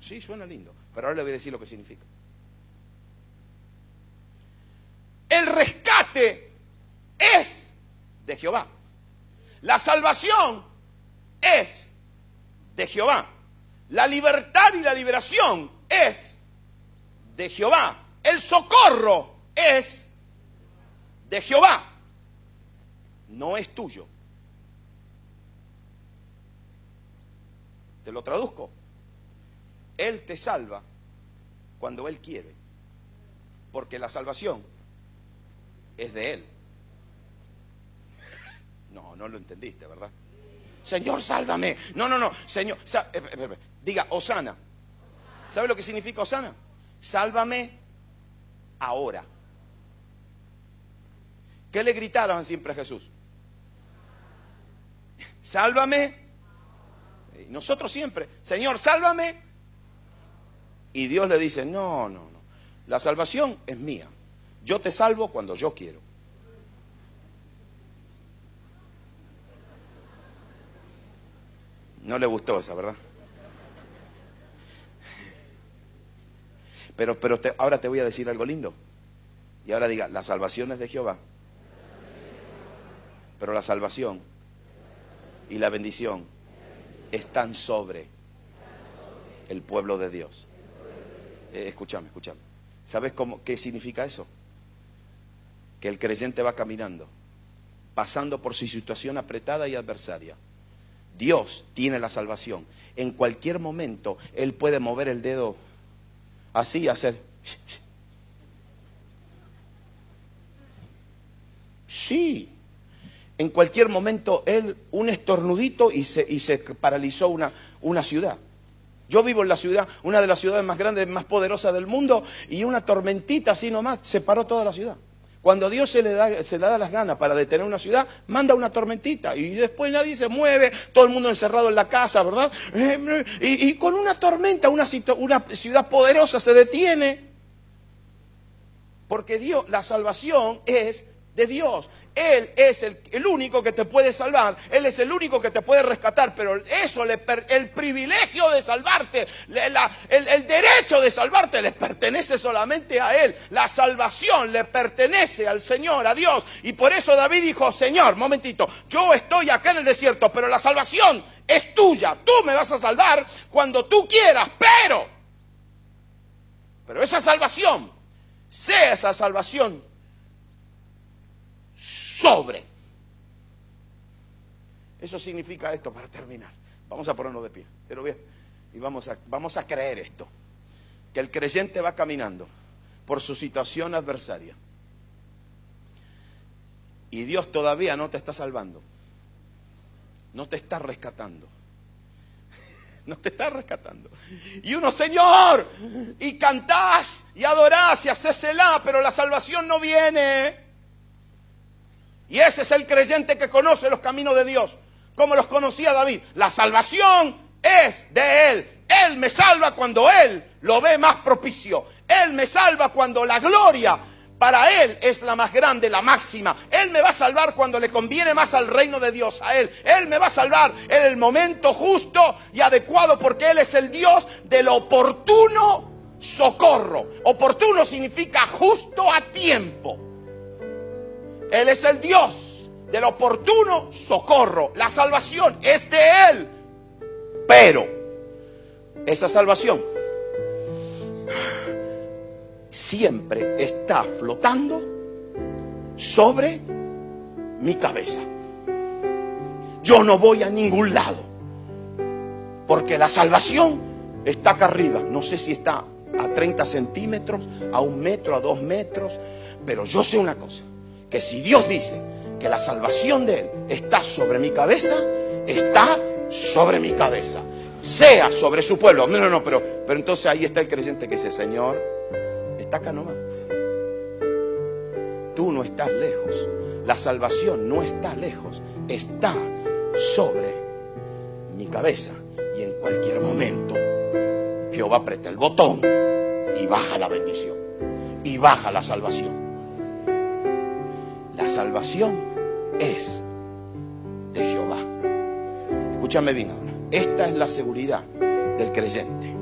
Sí, suena lindo, pero ahora le voy a decir lo que significa. El rescate es de Jehová. La salvación es de Jehová. La libertad y la liberación es de Jehová. El socorro es de Jehová. No es tuyo. Te lo traduzco. Él te salva cuando Él quiere. Porque la salvación es de Él. No lo entendiste, ¿verdad? Señor, sálvame. No, Señor, diga, Hosana. ¿Sabe lo que significa Hosana? Sálvame ahora. ¿Qué le gritaron siempre a Jesús? Sálvame. Y nosotros siempre, Señor, sálvame. Y Dios le dice, no. La salvación es mía. Yo te salvo cuando yo quiero. No le gustó esa, ¿verdad? Pero ahora te voy a decir algo lindo. Y ahora diga, la salvación es de Jehová. Pero la salvación y la bendición están sobre el pueblo de Dios. Escúchame. ¿Sabes qué significa eso? Que el creyente va caminando, pasando por su situación apretada y adversaria. Dios tiene la salvación. En cualquier momento Él puede mover el dedo así y hacer. Sí. En cualquier momento Él, un estornudito y se paralizó una ciudad. Yo vivo en la ciudad, una de las ciudades más grandes, más poderosas del mundo, y una tormentita así nomás separó toda la ciudad. Cuando Dios se le da las ganas para detener una ciudad, manda una tormentita y después nadie se mueve, todo el mundo encerrado en la casa, ¿verdad? Y con una tormenta una ciudad poderosa se detiene. Porque Dios, la salvación es de Dios. Él es el único que te puede salvar. Él es el único que te puede rescatar. Pero eso, el privilegio de salvarte, el derecho de salvarte le pertenece solamente a Él. La salvación le pertenece al Señor, a Dios. Y por eso David dijo, Señor, momentito, yo estoy acá en el desierto, pero la salvación es tuya. Tú me vas a salvar cuando tú quieras, pero esa salvación, sea esa salvación sobre. Eso significa esto para terminar. Vamos a ponernos de pie. Pero bien, y vamos a creer esto. Que el creyente va caminando por su situación adversaria. Y Dios todavía no te está salvando. No te está rescatando. No te está rescatando. Y uno, Señor, y cantás y adorás y haces Selah, pero la salvación no viene. Y ese es el creyente que conoce los caminos de Dios, como los conocía David. La salvación es de Él. Él me salva cuando Él lo ve más propicio. Él me salva cuando la gloria para Él es la más grande, la máxima. Él me va a salvar cuando le conviene más al reino de Dios, a Él. Él me va a salvar en el momento justo y adecuado, porque Él es el Dios del oportuno socorro. Oportuno significa justo a tiempo. Él es el Dios del oportuno socorro. La salvación es de Él. Pero esa salvación siempre está flotando sobre mi cabeza. Yo no voy a ningún lado, porque la salvación está acá arriba. No sé si está a 30 centímetros, a 1 metro, a 2 metros, pero yo sé una cosa, que si Dios dice que la salvación de Él está sobre mi cabeza, está sobre mi cabeza. Sea sobre su pueblo. No, pero entonces ahí está el creyente que dice, Señor, está acá nomás. Tú no estás lejos. La salvación no está lejos. Está sobre mi cabeza. Y en cualquier momento Jehová aprieta el botón y baja la bendición. Y baja la salvación. La salvación es de Jehová. Escúchame bien ahora. Esta es la seguridad del creyente.